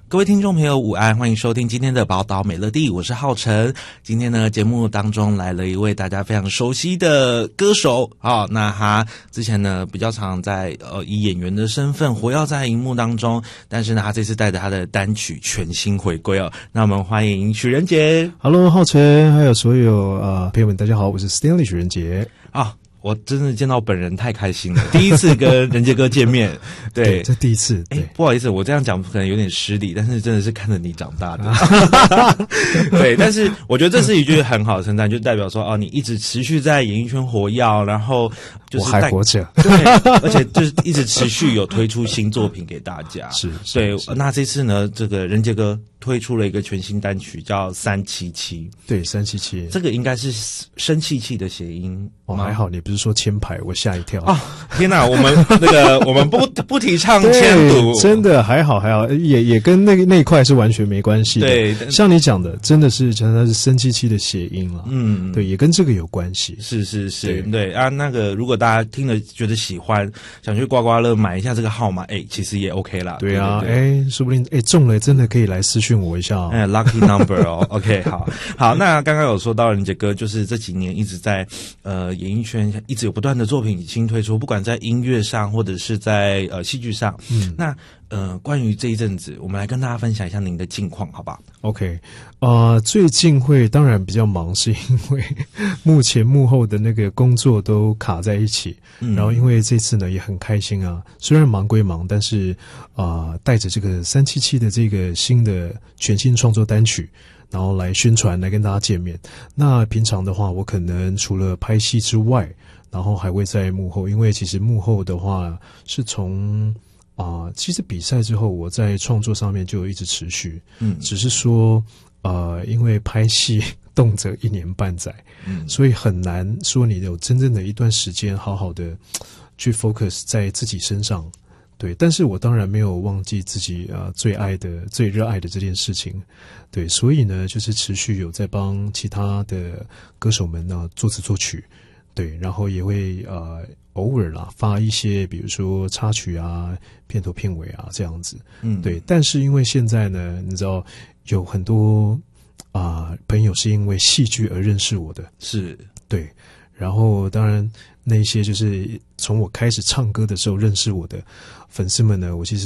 各位听众朋友午安，欢迎收听今天的宝岛美乐地，我是浩辰。今天呢，节目当中来了一位大家非常熟悉的歌手那他之前呢比较常在以演员的身份活跃在荧幕当中，但是呢他这次带着他的单曲全新回归那我们欢迎许仁杰。 Hello， 浩辰，还有所有朋友们，大家好，我是 Stanley 许仁杰我真的见到本人太开心了，第一次跟仁杰哥见面，对， 这第一次。 不好意思，我这样讲可能有点失礼，但是真的是看着你长大的，对，但是我觉得这是一句很好的称赞，就代表说你一直持续在演艺圈活跃，然后就是我还活着， 对，而且就是一直持续有推出新作品给大家， 是， 对。那这次呢，这个仁杰哥推出了一个全新单曲，叫377，对 ，377， 这个应该是生气气的谐音。 还好你不是说签牌，我吓一跳天哪，我们我们不提倡签赌， 真的还好，也跟那一块是完全没关系的。 对， 像你讲的，真的是它是生气气的谐音了，对，也跟这个有关系。 是，对啊，如果大家听了觉得喜欢，想去刮刮乐买一下这个号码，其实也 OK 啦。 对啊，说不定中了，真的可以来私讯我一下 lucky number OK， 好，那刚刚有说到仁杰哥，就是这几年一直在演艺圈一直有不断的作品新推出，不管在音乐上或者是在戏剧上。那关于这一阵子，我们来跟大家分享一下您的近况，好吧 ？OK， 最近会当然比较忙，是因为目前幕后的那个工作都卡在一起。然后因为这次呢也很开心虽然忙归忙，但是带着这个377的这个新的全新创作单曲，然后来宣传，来跟大家见面。那平常的话，我可能除了拍戏之外，然后还会在幕后，因为其实幕后的话是从其实比赛之后，我在创作上面就一直持续，只是说因为拍戏动辄1年半载，所以很难说你有真正的一段时间好好的去 focus 在自己身上。对，但是我当然没有忘记自己最爱的、最热爱的这件事情。对，所以呢，就是持续有在帮其他的歌手们作词作曲。对，然后也会偶尔发一些，比如说插曲片头片尾这样子。对。但是因为现在呢，你知道有很多朋友是因为戏剧而认识我的， 是， 对。然后当然那些就是从我开始唱歌的时候认识我的粉丝们呢，我其实